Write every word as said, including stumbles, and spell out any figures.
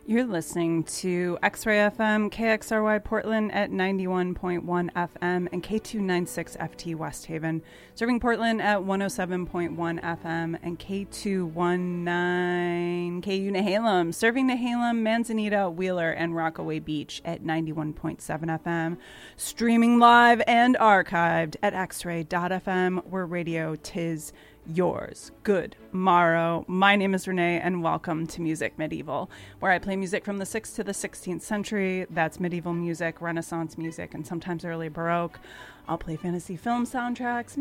You're listening to X-Ray F M, K X R Y Portland at ninety-one point one F M and K two ninety-six F T West Haven, serving Portland at one oh seven point one F M and K two nineteen K U Nehalem, serving Nehalem, Manzanita, Wheeler, and Rockaway Beach at ninety-one point seven F M, streaming live and archived at x ray dot f m, where radio tis yours. Good morrow. My name is Renee, and welcome to Music Medieval, where I play music from the sixth to the sixteenth century. That's medieval music, Renaissance music, and sometimes early Baroque. I'll play fantasy film soundtracks,